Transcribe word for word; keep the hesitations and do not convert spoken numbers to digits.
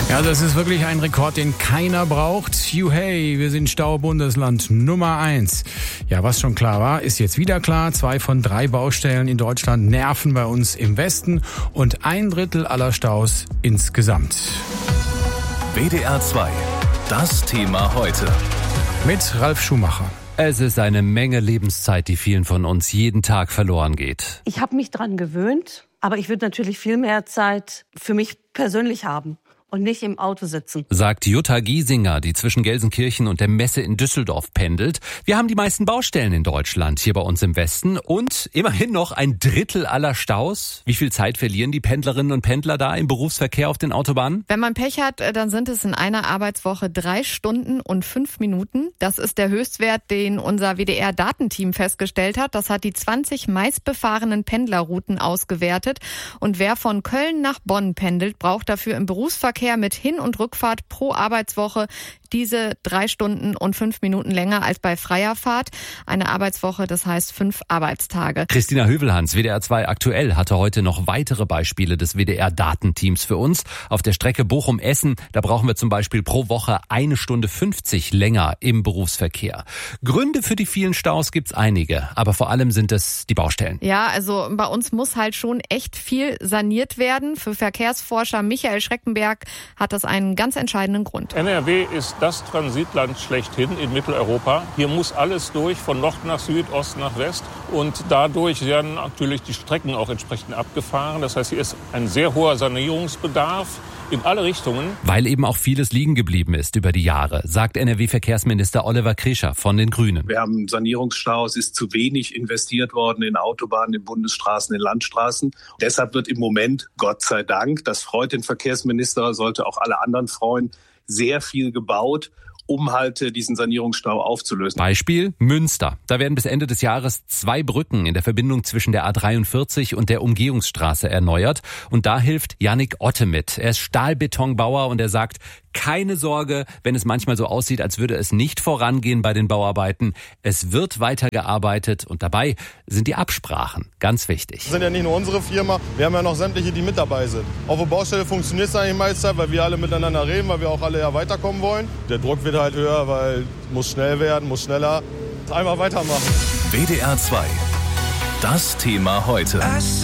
Ja, das ist wirklich ein Rekord, den keiner braucht. Juhey, wir sind Staubundesland Nummer eins. Ja, was schon klar war, ist jetzt wieder klar. Zwei von drei Baustellen in Deutschland nerven bei uns im Westen und ein Drittel aller Staus insgesamt. W D R zwei, das Thema heute. Mit Ralf Schumacher. Es ist eine Menge Lebenszeit, die vielen von uns jeden Tag verloren geht. Ich habe mich dran gewöhnt, aber ich würde natürlich viel mehr Zeit für mich persönlich haben und nicht im Auto sitzen. Sagt Jutta Giesinger, die zwischen Gelsenkirchen und der Messe in Düsseldorf pendelt. Wir haben die meisten Baustellen in Deutschland, hier bei uns im Westen. Und immerhin noch ein Drittel aller Staus. Wie viel Zeit verlieren die Pendlerinnen und Pendler da im Berufsverkehr auf den Autobahnen? Wenn man Pech hat, dann sind es in einer Arbeitswoche drei Stunden und fünf Minuten. Das ist der Höchstwert, den unser W D R-Datenteam festgestellt hat. Das hat die zwanzig meistbefahrenen Pendlerrouten ausgewertet. Und wer von Köln nach Bonn pendelt, braucht dafür im Berufsverkehr mit Hin- und Rückfahrt pro Arbeitswoche diese drei Stunden und fünf Minuten länger als bei freier Fahrt. Eine Arbeitswoche, das heißt fünf Arbeitstage. Christina Hövelhans, W D R zwei aktuell, hatte heute noch weitere Beispiele des W D R-Datenteams für uns. Auf der Strecke Bochum-Essen, da brauchen wir zum Beispiel pro Woche eine Stunde fünfzig länger im Berufsverkehr. Gründe für die vielen Staus gibt's einige, aber vor allem sind es die Baustellen. Ja, also bei uns muss halt schon echt viel saniert werden. Für Verkehrsforscher Michael Schreckenberg hat das einen ganz entscheidenden Grund. N R W ist das Transitland schlechthin in Mitteleuropa. Hier muss alles durch, von Nord nach Süd, Ost nach West. Und dadurch werden natürlich die Strecken auch entsprechend abgefahren. Das heißt, hier ist ein sehr hoher Sanierungsbedarf in alle Richtungen. Weil eben auch vieles liegen geblieben ist über die Jahre, sagt N R W-Verkehrsminister Oliver Krischer von den Grünen. Wir haben Sanierungsstau, es ist zu wenig investiert worden in Autobahnen, in Bundesstraßen, in Landstraßen. Deshalb wird im Moment, Gott sei Dank, das freut den Verkehrsminister, sollte auch alle anderen freuen, sehr viel gebaut, um halt diesen Sanierungsstau aufzulösen. Beispiel Münster. Da werden bis Ende des Jahres zwei Brücken in der Verbindung zwischen der A dreiundvierzig und der Umgehungsstraße erneuert. Und da hilft Yannick Otte mit. Er ist Stahlbetonbauer und er sagt, keine Sorge, wenn es manchmal so aussieht, als würde es nicht vorangehen bei den Bauarbeiten. Es wird weitergearbeitet und dabei sind die Absprachen ganz wichtig. Das sind ja nicht nur unsere Firma, wir haben ja noch sämtliche, die mit dabei sind. Auf der Baustelle funktioniert es eigentlich meistens, weil wir alle miteinander reden, weil wir auch alle ja weiterkommen wollen. Der Druck wird halt höher, weil muss schnell werden, muss schneller. Einfach weitermachen. W D R zwei, das Thema heute.